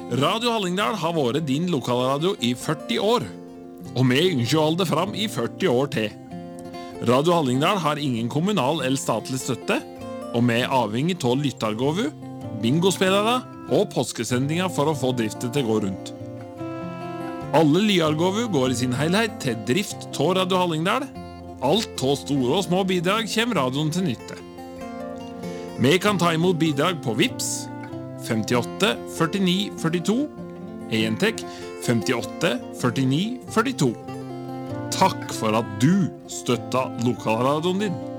Radio Hallingdal har vært din lokalradio i 40 år, og vi ønsker å holde det fram i 40 år til. Radio Hallingdal har ingen kommunal eller statlig støtte, og vi er avhengig av lyttergåvu, bingospillere og påskesendinger for å få driften til å gå rundt. Alle lyargåvu går i sin helhet til drift av Radio Hallingdal. Alt av store og små bidrag kommer radioen til nytte. Vi kan ta imot bidrag på Vips 58 49 42, Entek 58 49 42. Takk for at du støtta lokalradioen din.